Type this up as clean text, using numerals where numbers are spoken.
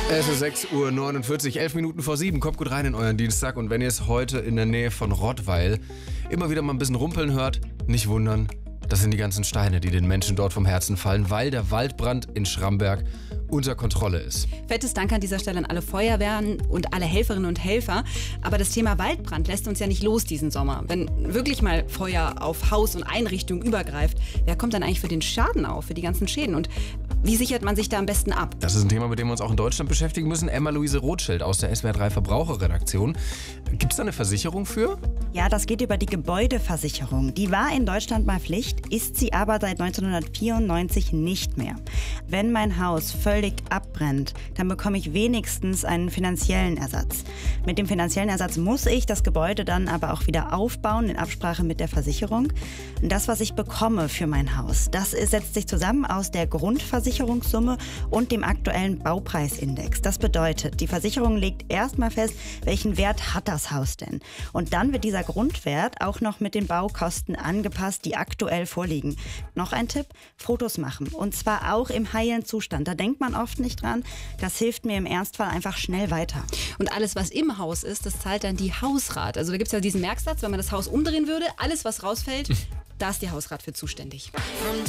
Es ist 6:49 Uhr, 11 Minuten vor 7. Kommt gut rein in euren Dienstag. Und wenn ihr es heute in der Nähe von Rottweil immer wieder mal ein bisschen rumpeln hört, nicht wundern. Das sind die ganzen Steine, die den Menschen dort vom Herzen fallen, weil der Waldbrand in Schramberg unter Kontrolle ist. Fettes Dank an dieser Stelle an alle Feuerwehren und alle Helferinnen und Helfer. Aber das Thema Waldbrand lässt uns ja nicht los diesen Sommer. Wenn wirklich mal Feuer auf Haus und Einrichtung übergreift, wer kommt dann eigentlich für den Schaden auf, für die ganzen Schäden? Und wie sichert man sich da am besten ab? Das ist ein Thema, mit dem wir uns auch in Deutschland beschäftigen müssen. Emma-Luise Rothschild aus der SWR 3 Verbraucherredaktion. Gibt es da eine Versicherung für? Ja, das geht über die Gebäudeversicherung. Die war in Deutschland mal Pflicht, ist sie aber seit 1994 nicht mehr. Wenn mein Haus völlig abbrennt, dann bekomme ich wenigstens einen finanziellen Ersatz. Mit dem finanziellen Ersatz muss ich das Gebäude dann aber auch wieder aufbauen in Absprache mit der Versicherung. Das, was ich bekomme für mein Haus, das setzt sich zusammen aus der Grundversicherungssumme und dem aktuellen Baupreisindex. Das bedeutet, die Versicherung legt erstmal fest, welchen Wert hat das Haus denn? Und dann wird dieser Grundwert auch noch mit den Baukosten angepasst, die aktuell vorliegen. Noch ein Tipp, Fotos machen. Und zwar auch im heilen Zustand. Da denkt man oft nicht dran. Das hilft mir im Ernstfall einfach schnell weiter. Und alles, was im Haus ist, das zahlt dann die Hausrat. Also da gibt es ja diesen Merksatz, wenn man das Haus umdrehen würde, alles, was rausfällt, da ist die Hausrat für zuständig.